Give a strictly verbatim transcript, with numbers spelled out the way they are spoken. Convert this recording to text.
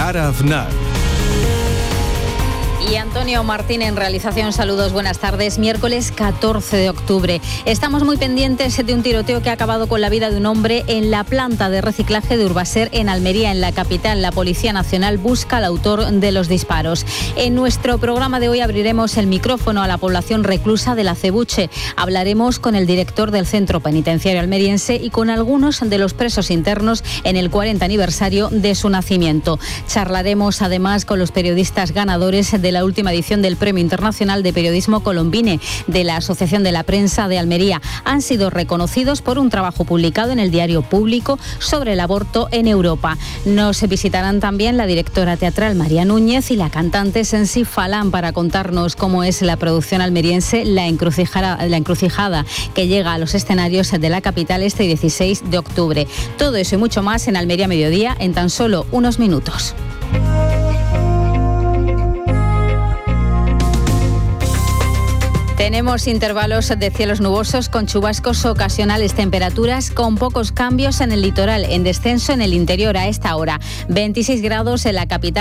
Lara Aznar. Y Antonio Martín en realización. Saludos, buenas tardes. Miércoles catorce de octubre. Estamos muy pendientes de un tiroteo que ha acabado con la vida de un hombre en la planta de reciclaje de Urbaser en Almería, en la capital. La Policía Nacional busca al autor de los disparos. En nuestro programa de hoy abriremos el micrófono a la población reclusa de la Acebuche. Hablaremos con el director del Centro Penitenciario Almeriense y con algunos de los presos internos en el cuarenta aniversario de su nacimiento. Charlaremos además con los periodistas ganadores de la última edición del Premio Internacional de Periodismo Colombine de la Asociación de la Prensa de Almería. Han sido reconocidos por un trabajo publicado en el Diario Público sobre el aborto en Europa. Nos visitarán también la directora teatral María Núñez y la cantante Sensi Falán para contarnos cómo es la producción almeriense La Encrucijada, la Encrucijada, que llega a los escenarios de la capital este dieciséis de octubre. Todo eso y mucho más en Almería Mediodía en tan solo unos minutos. Tenemos intervalos de cielos nubosos con chubascos ocasionales, temperaturas con pocos cambios en el litoral, en descenso en el interior a esta hora. veintiséis grados en la capital.